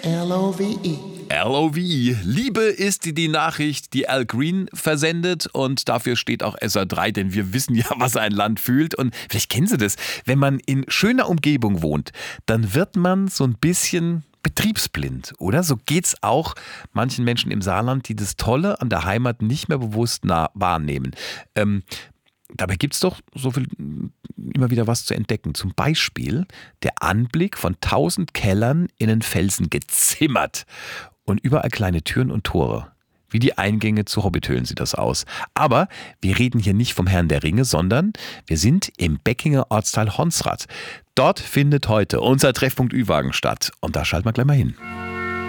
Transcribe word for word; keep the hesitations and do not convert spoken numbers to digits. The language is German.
L O V E. L O V E. Liebe ist die Nachricht, die Al Green versendet, und dafür steht auch S R drei, denn wir wissen ja, was ein Land fühlt. Und vielleicht kennen Sie das, wenn man in schöner Umgebung wohnt, dann wird man so ein bisschen betriebsblind, oder? So geht's auch manchen Menschen im Saarland, die das Tolle an der Heimat nicht mehr bewusst nah wahrnehmen. Ähm, Dabei gibt es doch so viel, immer wieder was zu entdecken. Zum Beispiel der Anblick von tausend Kellern in den Felsen gezimmert und überall kleine Türen und Tore. Wie die Eingänge zu Hobbithöhlen sieht das aus. Aber wir reden hier nicht vom Herrn der Ringe, sondern wir sind im Beckinger Ortsteil Honsrad. Dort findet heute unser Treffpunkt Ü-Wagen statt. Und da schalten wir gleich mal hin.